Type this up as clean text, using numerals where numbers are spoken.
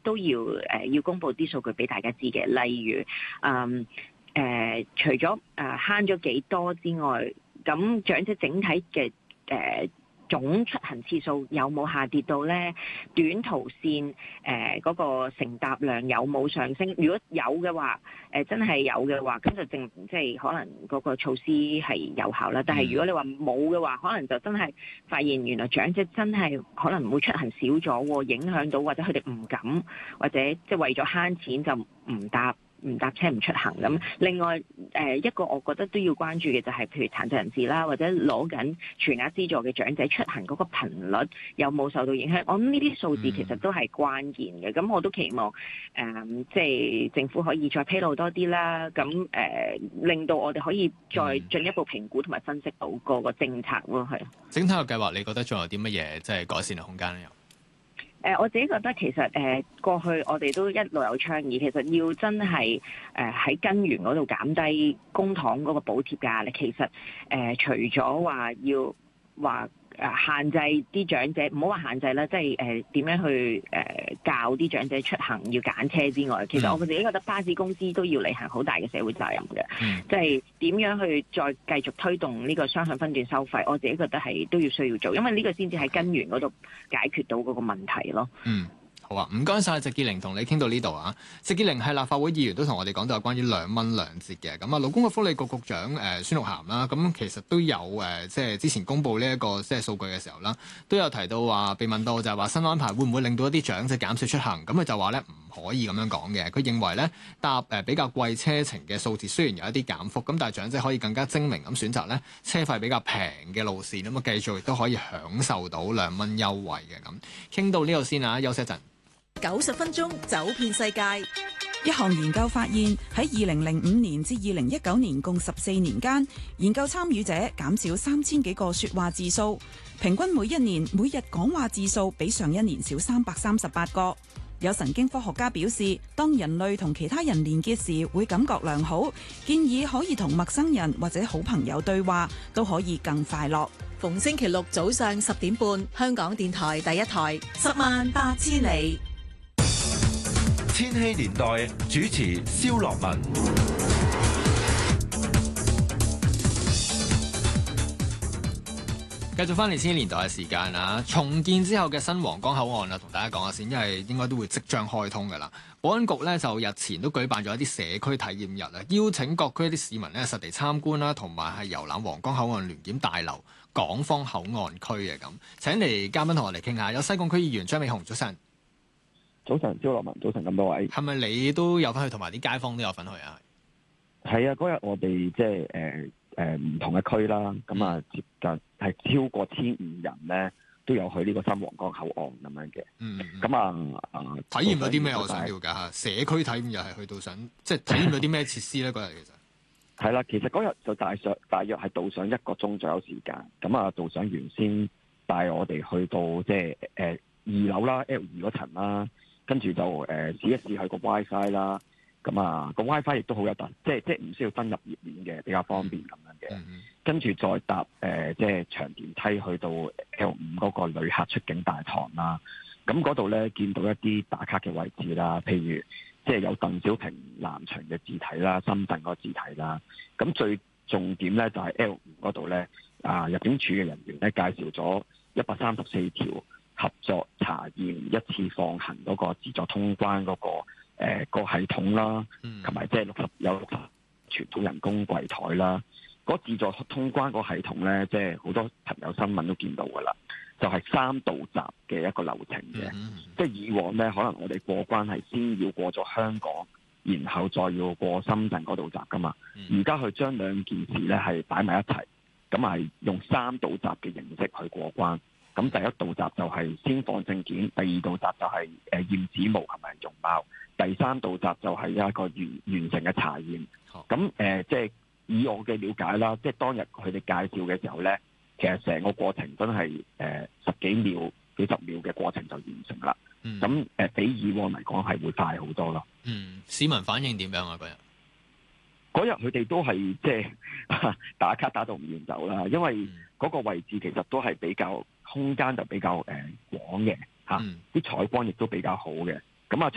都要公布啲數據俾大家知嘅，例如除咗慳咗幾多之外，咁長者整體嘅總出行次數有冇下跌到咧？短途線嗰個乘搭量有冇上升？如果有嘅話，真係有嘅話，咁就即係可能嗰個措施係有效啦。但係如果你話冇嘅話，可能就真係發現原來長者真係可能會出行少咗，影響到或者佢哋唔敢，或者即係為咗慳錢就唔搭車唔出行咁。另外一個我覺得都要關注嘅就係譬如殘疾人士啦，或者攞緊全額資助嘅長者出行嗰個頻率有冇受到影響？我諗呢啲數字其實都係關鍵嘅。咁我都期望即係政府可以再披露多啲啦。咁令到我哋可以再進一步評估同埋分析到個政策咯。係整體嘅計劃，你覺得仲有啲乜嘢即係改善嘅空間咧？ 我自己覺得其實過去我哋都一路有倡議，其實要真係喺根源嗰度減低公帑嗰個補貼嘅壓力。其實除咗話要限制啲長者，唔好話限制啦，即係點樣去教啲長者出行要揀車之外，其實我自己覺得巴士公司都要履行好大嘅社會責任嘅，即係點樣去再繼續推動呢個雙向分段收費，我自己覺得係都要需要做，因為呢個先至喺根源嗰度解決到嗰個問題咯。 好啊，唔該晒謝潔玲，同你傾到呢度啊。謝潔玲係立法會議員，都同我哋講到有關於2蚊2折嘅。咁啊，勞工及福利局局長孫玉菡啦，咁其實都有即係之前公布呢一個即係數據嘅時候啦，都有提到話被問到就係話新安排會唔會令到一啲長者減少出行，咁佢就話咧唔可以咁樣講嘅。佢認為咧搭比較貴車程嘅數字雖然有一啲減幅，咁但係長者可以更加精明咁選擇咧車費比較平嘅路線，咁啊繼續亦都可以享受到2蚊優惠嘅。咁傾到呢度先啊，休息一陣。 90分鐘走遍世界。 一項研究發現，喺2005年至2019年共14年間，研究參與者減少3000幾個說話字數，平均每一年每日講話字數比上一年少338個。有神經科學家表示，當人類同其他人連結時會感覺良好，建議可以同陌生人或者好朋友對話，都可以更快樂。 逢星期六早上10點半，香港電台第一台，108000里。 千禧年代主持蕭樂文。 繼續翻嚟千禧年代嘅時間啊，重建之後嘅新皇崗口岸啊，同大家講下先，因為應該都會即將開通㗎啦。保安局咧就日前都舉辦咗一啲社區體驗日啊，邀請各區一啲市民咧實地參觀啦，同埋係遊覽皇崗口岸聯檢大樓、港方口岸區嘅咁。請嚟嘉賓同我哋傾下，有西貢區議員張美雄，早晨。 早晨，蕭樂文，早晨咁多位。係咪你都有份去，同埋啲街坊都有份去啊？ 係啊，嗰日我哋即係唔同嘅區啦，咁啊接近係超過1500人咧，都有去呢個新皇崗口岸咁樣嘅。咁體驗咗啲咩？我想了解下。社區體驗又係去到想即係體驗咗啲咩設施咧？嗰日其實係啦，其實嗰日就大約係導上1個鐘左右時間。咁啊，導上原先帶我哋去到即係2樓啦 ，L2 嗰層啦。跟住就試一試佢個 WiFi 啦，咁啊個 WiFi 亦都好有特，即係唔需要登入頁面嘅，比較方便咁樣嘅。跟住再搭即係長電梯去到 L5 嗰個旅客出境大堂啦。咁嗰度咧見到一啲打卡嘅位置啦，譬如即係有鄧小平南牆嘅字體啦、深圳嗰個字體啦。咁最重點咧就係 L5 嗰度咧，入境處嘅人員咧介紹咗134條。合作查驗一次放行嗰個自助通關嗰個系統啦，同埋即係60傳統人工櫃台啦。嗰自助通關嗰個系統咧，即係好多朋友新聞都見到噶啦，就係3道閘嘅一個流程嘅。即係以往咧，可能我哋過關係先要過咗香港，然後再要過深圳嗰道閘噶嘛。而家佢將兩件事咧係擺埋一齊，咁係用3道閘嘅形式去過關。咁第一道閘就係先放證件，第二道閘就係驗指模同埋容貌，第三道閘就係一個完成嘅查驗。咁即係以我嘅了解啦，即係當日佢哋介紹嘅時候咧，其實成個過程真係10幾秒、幾十秒嘅過程就完成啦。咁比以往嚟講係會快好多咯。 市民反應點樣啊？ 嗰日佢哋都係即係打卡打到唔願走啦，因為嗰個位置其實都係比較空間就比較廣嘅嚇，啲採光亦都比較好嘅。咁啊，